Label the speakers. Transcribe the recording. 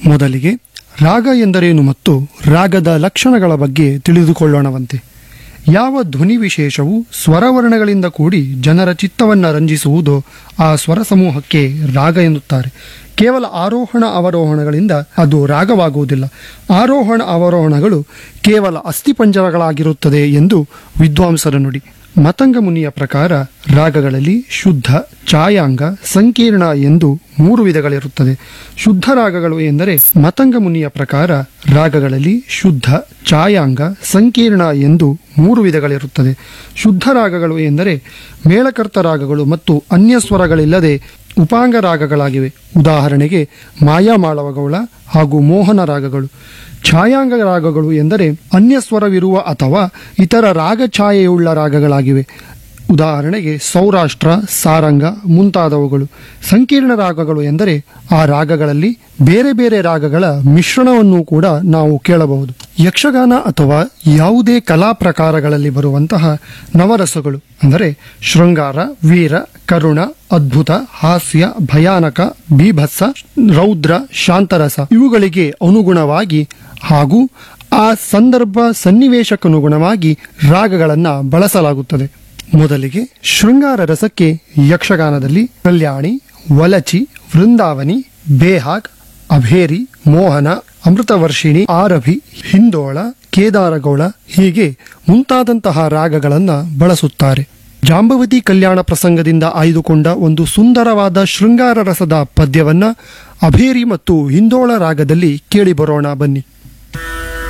Speaker 1: ಮೊದಲಿಗೆ ರಾಗ ಎಂದರೇನು ಮತ್ತು ರಾಗದ ಲಕ್ಷಣಗಳ ಬಗ್ಗೆ ತಿಳಿದುಕೊಳ್ಳೋಣವಂತೆ. ಯಾವ ಧ್ವನಿ ವಿಶೇಷವು ಸ್ವರವರ್ಣಗಳಿಂದ ಕೂಡಿ ಜನರ ಚಿತ್ತವನ್ನು ರಂಜಿಸುವುದೋ ಆ ಸ್ವರ ಸಮೂಹಕ್ಕೆ ರಾಗ ಎನ್ನುತ್ತಾರೆ. ಕೇವಲ ಆರೋಹಣ ಅವರೋಹಣಗಳಿಂದ ಅದು ರಾಗವಾಗುವುದಿಲ್ಲ. ಆರೋಹಣ ಅವರೋಹಣಗಳು ಕೇವಲ ಅಸ್ಥಿಪಂಜರಗಳಾಗಿರುತ್ತದೆ ಎಂದು ವಿದ್ವಾಂಸರ ನುಡಿ. ಮತಂಗ ಮುನಿಯ ಪ್ರಕಾರ ರಾಗಗಳಲ್ಲಿ ಶುದ್ಧ, ಛಾಯಾಂಗ, ಸಂಕೀರ್ಣ ಎಂದು 3 ವಿಧಗಳಿರುತ್ತದೆ. ಶುದ್ಧ ರಾಗಗಳು ಎಂದರೆ ಮತಂಗ ಮುನಿಯ ಪ್ರಕಾರ ರಾಗಗಳಲ್ಲಿ ಶುದ್ಧ, ಛಾಯಾಂಗ, ಸಂಕೀರ್ಣ ಎಂದು 3 ವಿಧಗಳಿರುತ್ತದೆ. ಶುದ್ಧ ರಾಗಗಳು ಎಂದರೆ ಮೇಳಕರ್ತ ರಾಗಗಳು ಮತ್ತು ಅನ್ಯ ಸ್ವರಗಳಿಲ್ಲದೆ ಉಪಾಂಗ ರಾಗಗಳಾಗಿವೆ. ಉದಾಹರಣೆಗೆ ಮಾಯಾಮಾಳವಗೌಳ ಹಾಗೂ ಮೋಹನ ರಾಗಗಳು. ಛಾಯಾಂಗ ರಾಗಗಳು ಎಂದರೆ ಅನ್ಯ ಸ್ವರವಿರುವ ಅಥವಾ ಇತರ ರಾಗ ಛಾಯೆಯುಳ್ಳ ರಾಗಗಳಾಗಿವೆ. ಉದಾಹರಣೆಗೆ ಸೌರಾಷ್ಟ್ರ, ಸಾರಂಗ ಮುಂತಾದವುಗಳು. ಸಂಕೀರ್ಣ ರಾಗಗಳು ಎಂದರೆ ಆ ರಾಗಗಳಲ್ಲಿ ಬೇರೆ ಬೇರೆ ರಾಗಗಳ ಮಿಶ್ರಣವನ್ನು ಕೂಡ ನಾವು ಕೇಳಬಹುದು. ಯಕ್ಷಗಾನ ಅಥವಾ ಯಾವುದೇ ಕಲಾ ಪ್ರಕಾರಗಳಲ್ಲಿ ಬರುವಂತಹ ನವರಸಗಳು ಅಂದರೆ ಶೃಂಗಾರ, ವೀರ, ಕರುಣ, ಅದ್ಭುತ, ಹಾಸ್ಯ, ಭಯಾನಕ, ಬೀಭತ್ಸ, ರೌದ್ರ, ಶಾಂತರಸ ಇವುಗಳಿಗೆ ಅನುಗುಣವಾಗಿ ಹಾಗೂ ಆ ಸಂದರ್ಭ ಸನ್ನಿವೇಶಕ್ಕನುಗುಣವಾಗಿ ರಾಗಗಳನ್ನು ಬಳಸಲಾಗುತ್ತದೆ. ಮೊದಲಿಗೆ ಶೃಂಗಾರ ರಸಕ್ಕೆ ಯಕ್ಷಗಾನದಲ್ಲಿ ಕಲ್ಯಾಣಿ, ವಲಚಿ, ವೃಂದಾವನಿ, ಬೇಹಾಗ್, ಅಭೇರಿ, ಮೋಹನ, ಅಮೃತವರ್ಷಿಣಿ, ಆರಭಿ, ಹಿಂದೋಳ, ಕೇದಾರಗೌಳ ಹೀಗೆ ಮುಂತಾದಂತಹ ರಾಗಗಳನ್ನು ಬಳಸುತ್ತಾರೆ. ಜಾಂಬವತಿ ಕಲ್ಯಾಣ ಪ್ರಸಂಗದಿಂದ ಆಯ್ದುಕೊಂಡ ಒಂದು ಸುಂದರವಾದ ಶೃಂಗಾರ ರಸದ ಪದ್ಯವನ್ನ ಅಭೇರಿ ಮತ್ತು ಹಿಂದೋಳ ರಾಗದಲ್ಲಿ ಕೇಳಿಬರೋಣ ಬನ್ನಿ.